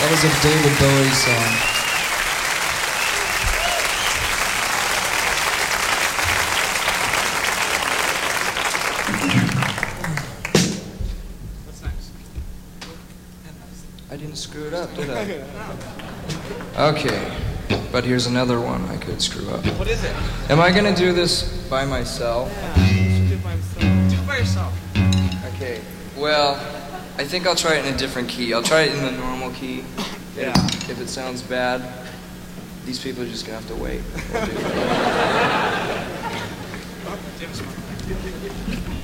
That was a David Bowie song. What's next? I didn't screw it up, did I? Okay, but here's another one I could screw up. What is it? Am I gonna do this by myself? Yeah, you should do it by yourself. Do it by yourself. Okay, well, I think I'll try it in a different key. I'll try it in the normal key. Yeah. If it sounds bad, these people are just gonna have to wait. James.